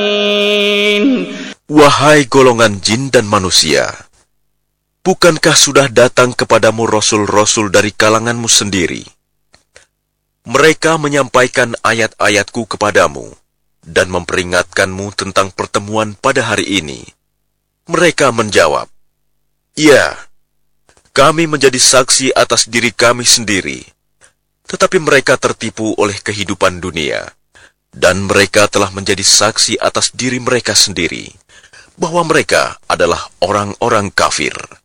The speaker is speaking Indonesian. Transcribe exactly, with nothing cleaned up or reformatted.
Wahai golongan jin dan manusia, bukankah sudah datang kepadamu rasul-rasul dari kalanganmu sendiri? Mereka menyampaikan ayat-ayatku kepadamu dan memperingatkanmu tentang pertemuan pada hari ini. Mereka menjawab, "Ya, kami menjadi saksi atas diri kami sendiri." Tetapi mereka tertipu oleh kehidupan dunia, dan mereka telah menjadi saksi atas diri mereka sendiri bahwa mereka adalah orang-orang kafir.